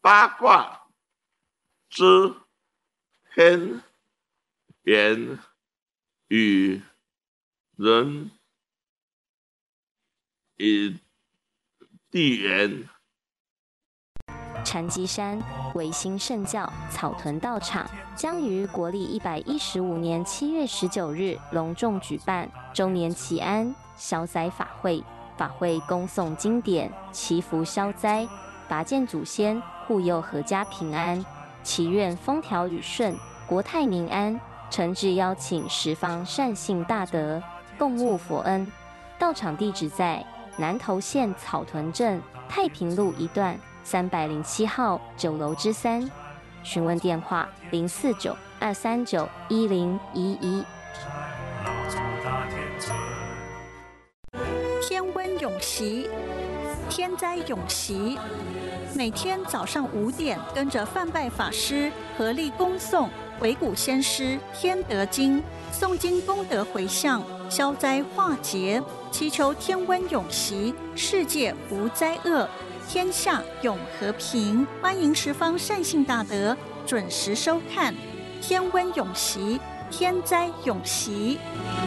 八卦之天言与人以地缘。 禅机山维新圣教草屯道场将于国历115年7月19日隆重举办周年祈安消灾法会，法会恭诵经典，祈福消灾，拔荐祖先，护佑阖家平安，祈愿风调雨顺，国泰民安。诚挚邀请十方善信大德共沐佛恩。道场地址在南投县草屯镇太平路一段307号9楼之3，询问电话049-239-1011。 天温永息，天灾永息。每天早上5点，跟着范拜法师合力恭诵鬼谷先师《天德经》，诵经功德回向，消灾化劫，祈求天温永息，世界无灾厄，天下永和平。欢迎十方善信大德准时收看《天温永息，天灾永息》。